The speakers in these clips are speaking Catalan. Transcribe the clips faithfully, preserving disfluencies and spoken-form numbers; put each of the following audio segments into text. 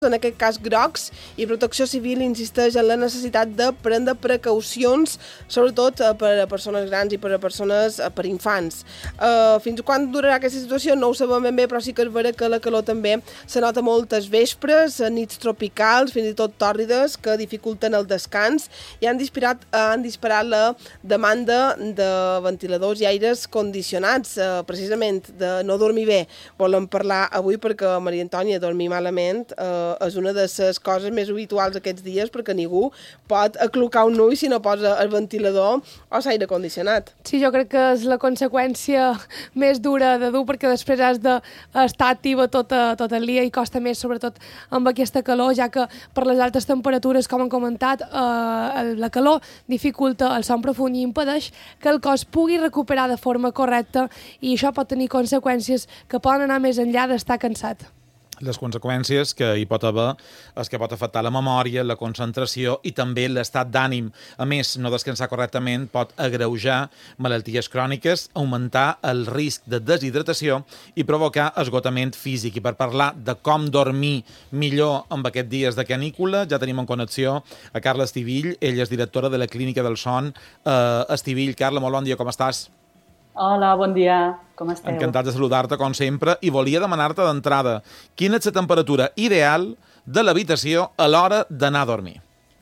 en aquest cas grocs, i Protecció Civil insisteix en la necessitat de prendre precaucions, sobretot per a persones grans i per a persones, per infants. Uh, fins quan durarà aquesta situació no ho sabem ben bé, però sí que és vera que la calor també se nota moltes vespres, nits tropicals, fins i tot tòrrides, que dificulten el descans i han disparat, han disparat la demanda de ventiladors i aires condicionats, uh, precisament de no dormir bé. Volem parlar avui perquè Maria Antònia dormir malament uh, és una de les coses més habituals aquests dies perquè ningú pot aclucar un ull si no posa el ventilador o l'aire condicionat. Sí, jo crec que és la conseqüència més dura de dur perquè després has d'estar activa tot, tot el dia i costa més, sobretot amb aquesta calor, ja que per les altes temperatures, com han comentat, eh, la calor dificulta el son profund i impedeix que el cos pugui recuperar de forma correcta i això pot tenir conseqüències que poden anar més enllà d'estar cansat. Les conseqüències que hi pot haver és que pot afectar la memòria, la concentració i també l'estat d'ànim. A més, no descansar correctament pot agreujar malalties cròniques, augmentar el risc de deshidratació i provocar esgotament físic. I per parlar de com dormir millor amb aquests dies de canícula, ja tenim en connexió a Carla Estivill. Ella és directora de la Clínica del Son. Uh, Estivill, Carla, molt bon dia, com estàs? Hola, bon dia, com esteu? Encantat de saludar-te, com sempre, i volia demanar-te d'entrada quina és la temperatura ideal de l'habitació a l'hora d'anar a dormir?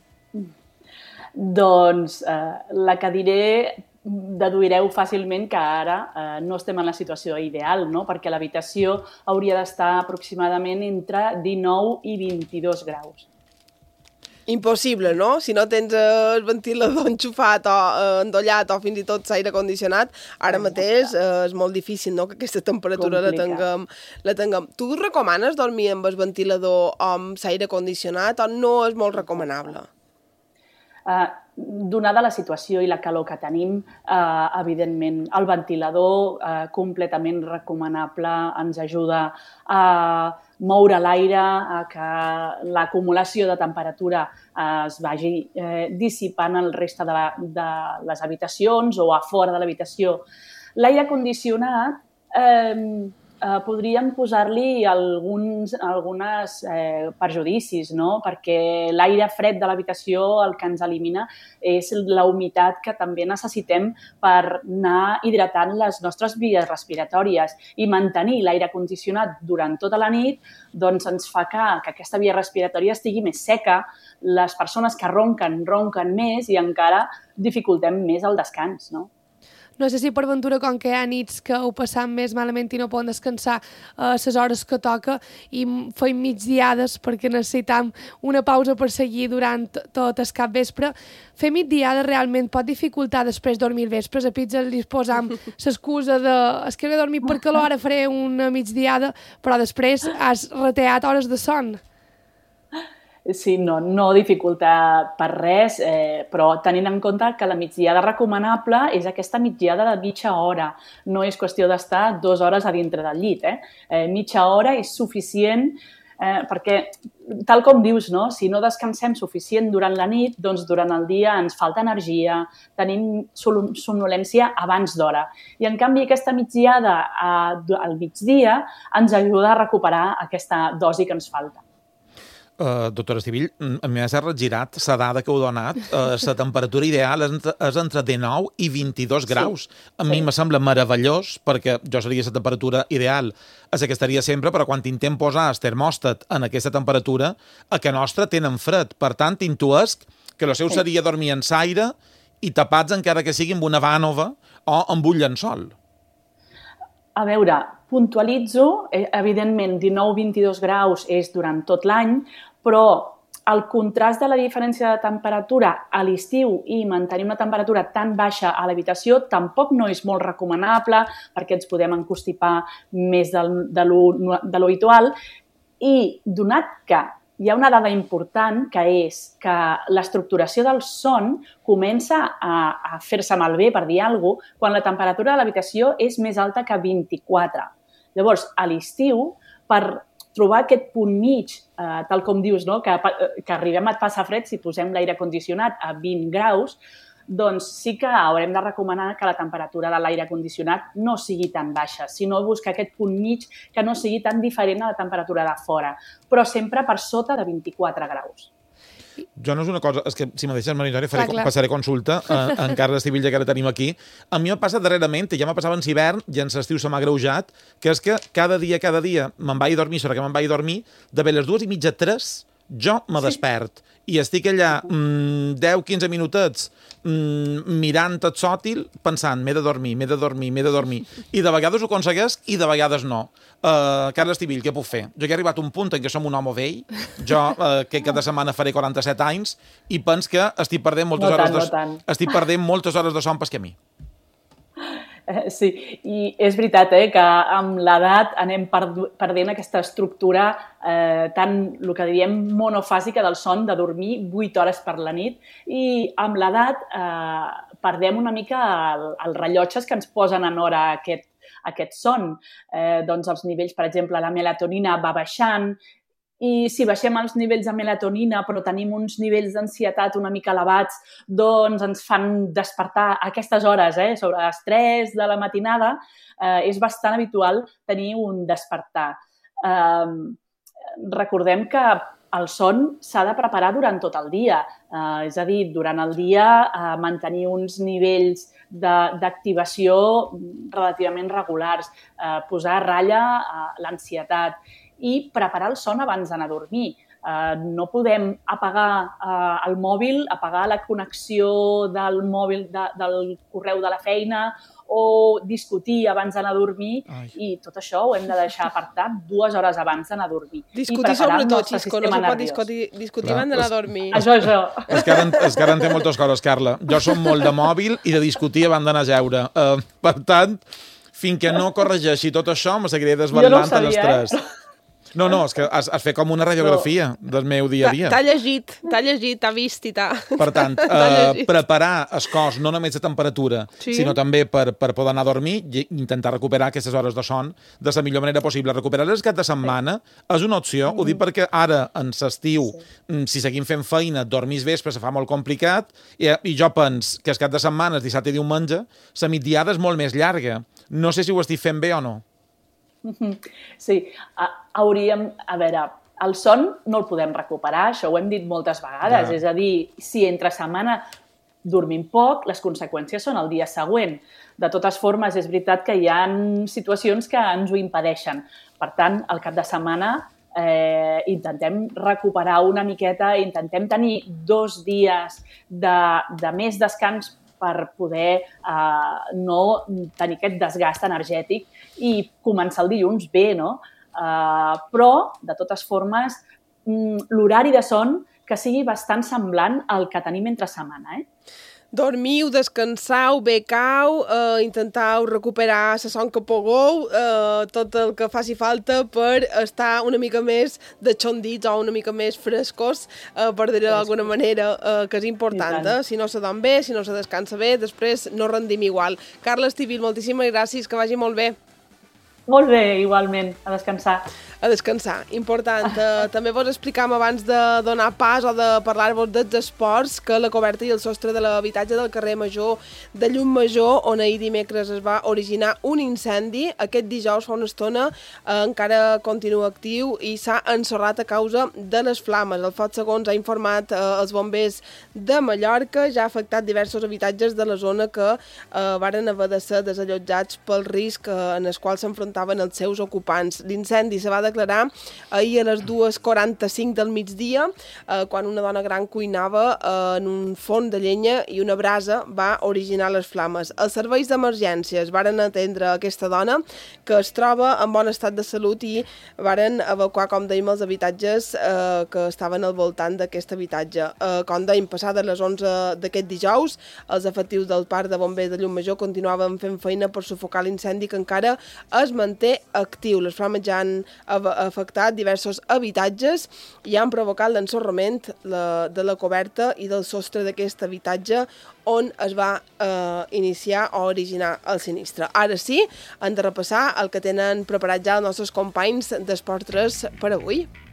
Doncs eh, la que diré deduireu fàcilment que ara eh, no estem en la situació ideal, no? Perquè l'habitació hauria d'estar aproximadament entre dinou i vint-i-dos graus. Impossible, no? Si no tens el ventilador enxufat o eh, endollat o fins i tot l'aire condicionat, ara mateix eh, és molt difícil, no?, que aquesta temperatura la tinguem, la tinguem. Tu recomanes dormir amb el ventilador o amb l'aire condicionat o no és molt recomanable? Uh, donada la situació i la calor que tenim, uh, evidentment, el ventilador uh, completament recomanable, ens ajuda a moure l'aire, a que l'acumulació de temperatura uh, es vagi uh, dissipant el reste de, la, de les habitacions o a fora de l'habitació. L'aire condicionat eh, Uh, podríem posar-li alguns algunes, eh, perjudicis, no? Perquè l'aire fred de l'habitació el que ens elimina és la humitat que també necessitem per anar hidratant les nostres vies respiratòries i mantenir l'aire condicionat durant tota la nit doncs ens fa que, que aquesta via respiratòria estigui més seca, les persones que ronquen, ronquen més i encara dificultem més el descans, no? No sé si per ventura, com que hi ha nits que ho passam més malament i no poden descansar a les hores que toca i feim migdiades perquè necessitam una pausa per seguir durant tot el cap vespre, fer migdiada realment pot dificultar després dormir el vespre. A pizza li posam l'excusa de és que he dormit per calor, ara faré una migdiada, però després has reteat hores de son. Sí, no, no dificulta per res, eh, però tenint en compte que la migdiada recomanable és aquesta migdiada de mitja hora. No és qüestió d'estar dues hores a dintre del llit. Eh? Eh, mitja hora és suficient eh, perquè, tal com dius, no? Si no descansem suficient durant la nit, doncs durant el dia ens falta energia, tenim somnolència abans d'hora. I, en canvi, aquesta migdiada eh, al migdia ens ajuda a recuperar aquesta dosi que ens falta. Uh, doctora Estivill, a mi m'ha girat la dada que heu donat. Uh, la temperatura ideal és entre, és entre dinou i vint-i-dos graus. Sí, a mi sí. Me sembla meravellós, perquè jo seria la temperatura ideal és que estaria sempre, però quan intentem posar el termòstat en aquesta temperatura, a que nostra tenen fred. Per tant, intuesc que el seu sí. seria dormir en l'aire i tapats encara que sigui amb una vànova o amb un llençol. A veure, puntualitzo, evidentment dinou a vint-i-dos graus és durant tot l'any, però el contrast de la diferència de temperatura a l'estiu i mantenir una temperatura tan baixa a l'habitació tampoc no és molt recomanable perquè ens podem encostipar més del, de lo habitual i donat que hi ha una dada important que és que l'estructuració del son comença a, a fer-se malbé, per dir alguna cosa, quan la temperatura de l'habitació és més alta que vint-i-quatre. Llavors, a l'estiu, per trobar aquest punt mig, eh, tal com dius, no? que, que arribem a passar fred si posem l'aire condicionat a vint graus, doncs sí que haurem de recomanar que la temperatura de l'aire condicionat no sigui tan baixa, sinó buscar aquest punt mig que no sigui tan diferent a la temperatura de fora, però sempre per sota de vint-i-quatre graus. Jo no és una cosa... És que, si me deixes, Maria, faré, clar, clar. passaré consulta a, a en Carles Tivilla, que ara tenim aquí. A mi m'ha passat darrerament, ja m'ha passat en hivern i en l'estiu se m'ha greujat, que és que cada dia, cada dia me'n vaig a dormir, sobre que me'n vaig a dormir, de bé les dues i mitja, tres, jo me despert. I estic allà mmm, deu quinze minutets mmm, mirant el sòtil, pensant, m'he de dormir, m'he de dormir, m'he de dormir. I de vegades ho aconsegueix i de vegades no. Uh, Carles Tivill, què puc fer? Jo he arribat a un punt en què som un home vell, jo uh, que cada setmana faré quaranta-set anys, i pens que estic perdent moltes, no hores, tant, de, no tant. estic perdent moltes hores de son pas que a mi. Sí, i és veritat eh, que amb l'edat anem perdent aquesta estructura eh, tan, el que diríem, monofàsica del son, de dormir vuit hores per la nit, i amb l'edat eh, perdem una mica el, els rellotges que ens posen en hora aquest, aquest son. Eh, doncs els nivells, per exemple, la melatonina va baixant, i si baixem els nivells de melatonina però tenim uns nivells d'ansietat una mica elevats, doncs ens fan despertar a aquestes hores, eh, sobre les tres de la matinada, eh, és bastant habitual tenir un despertar. Eh, recordem que el son s'ha de preparar durant tot el dia, eh, és a dir, durant el dia eh, mantenir uns nivells d'activació relativament regulars, eh, posar a ratlla eh, l'ansietat, i preparar el son abans d'anar a dormir. Uh, no podem apagar uh, el mòbil, apagar la connexió del mòbil de, del correu de la feina o discutir abans d'anar a dormir. Ai. I tot això ho hem de deixar apartat dues hores abans d'anar a dormir. Discutir sobretot, Xisco, no se pot discutir, discutir abans d'anar a dormir. Això, això. És que, ara, és que ara en té moltes coses, Carla. Jo som molt de mòbil i de discutir abans d'anar a jeure. Uh, per tant, fins que no corregeixi tot això, me seguiré desvetllant no sabia, en l'estrès. Eh? No, no, és que has, has fet com una radiografia no. del meu dia a dia. T'ha llegit, t'ha llegit, t'ha vist i t'ha... Per tant, eh, preparar el cos no només de temperatura, sí. sinó també per, per poder anar a dormir i intentar recuperar aquestes hores de son de la millor manera possible. Recuperar-les cap de setmana sí. és una opció, mm. ho dic perquè ara, en l'estiu, sí. si seguim fent feina, dormir vespre se fa molt complicat, i, i jo pens que el cap de setmana, dissabte i diumenge, la migdiada és molt més llarga. No sé si ho estic fent bé o no. Sí, hauríem... A veure, el son no el podem recuperar, això ho hem dit moltes vegades, ja. És a dir, si entre setmana dormim poc, les conseqüències són el dia següent. De totes formes, és veritat que hi ha situacions que ens ho impedeixen. Per tant, al cap de setmana eh, intentem recuperar una miqueta, intentem tenir dos dies de, de més descans per poder eh, no tenir aquest desgast energètic i començar el dilluns bé, no? Eh, però, de totes formes, l'horari de son que sigui bastant semblant al que tenim entre setmana, eh? Dormiu, descansau, becau, eh, intentau recuperar la son que pugueu, eh, tot el que faci falta per estar una mica més deixondits o una mica més frescos, eh, per dir-ho d'alguna manera, eh, que és important. Eh? Si no se dorm bé, si no se descansa bé, després no rendim igual. Carles Tivill, moltíssimes gràcies, que vagi molt bé. Molt bé, igualment, a descansar. A descansar, important. Uh, també vos explicam abans de donar pas o de parlar-vos dels esports que la coberta i el sostre de l'habitatge del carrer Major de Llum Major, on ahir dimecres es va originar un incendi, aquest dijous fa una estona uh, encara continua actiu i s'ha ensorrat a causa de les flames. El foc, segons ha informat uh, els bombers de Mallorca, ja ha afectat diversos habitatges de la zona que uh, varen haver de ser desallotjats pel risc uh, en el qual s'enfrontaven els seus ocupants. L'incendi se va declarar ahir a les dues quaranta-cinc del migdia, eh, quan una dona gran cuinava eh, en un forn de llenya i una brasa va originar les flames. Els serveis d'emergències varen atendre aquesta dona, que es troba en bon estat de salut, i varen evacuar, com dèiem, els habitatges eh, que estaven al voltant d'aquest habitatge. Eh, com dèiem, passades les onze d'aquest dijous, els efectius del Parc de Bombers de Llum Major continuaven fent feina per sufocar l'incendi, que encara es manté actiu. Les flames ja han afectat diversos habitatges i han provocat l'ensorrament de la coberta i del sostre d'aquest habitatge on es va eh, iniciar o originar el sinistre. Ara sí, hem de repassar el que tenen preparat ja els nostres companys d'Esport tres per avui.